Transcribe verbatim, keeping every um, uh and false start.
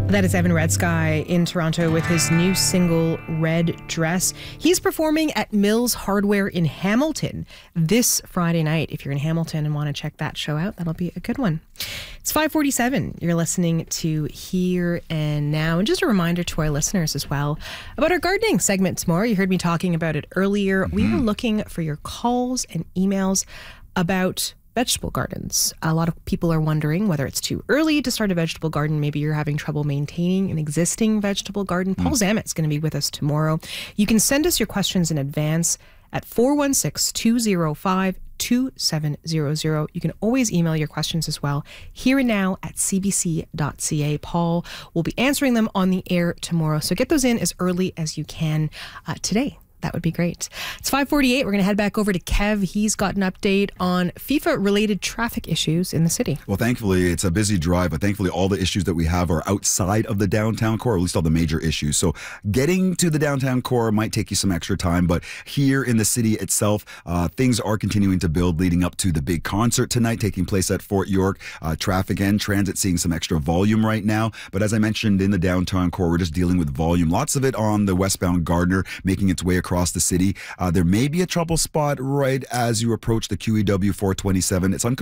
That is Evan Red Sky in Toronto with his new single, Red Dress. He's performing at Mills Hardware in Hamilton this Friday night. If you're in Hamilton and want to check that show out, that'll be a good one. It's five forty-seven. You're listening to Here and Now. And just a reminder to our listeners as well about our gardening segment tomorrow. You heard me talking about it earlier. Mm-hmm. We are looking for your calls and emails about vegetable gardens. A lot of people are wondering whether it's too early to start a vegetable garden. Maybe you're having trouble maintaining an existing vegetable garden. Paul mm. Zamet's going to be with us tomorrow. You can send us your questions in advance at four one six, two zero five, two seven zero zero. You can always email your questions as well, here and now at c b c dot c a. Paul will be answering them on the air tomorrow. So get those in as early as you can uh, today. That would be great. It's five forty-eight. We're going to head back over to Kev. He's got an update on FIFA-related traffic issues in the city. Well, thankfully, it's a busy drive, but thankfully all the issues that we have are outside of the downtown core, or at least all the major issues. So getting to the downtown core might take you some extra time, but here in the city itself, uh, things are continuing to build leading up to the big concert tonight taking place at Fort York. Uh, traffic and transit seeing some extra volume right now. But as I mentioned, in the downtown core, we're just dealing with volume. Lots of it on the westbound Gardner, making its way across across the city. Uh, there may be a trouble spot right as you approach the Q E W four twenty-seven. It's uncontrollable.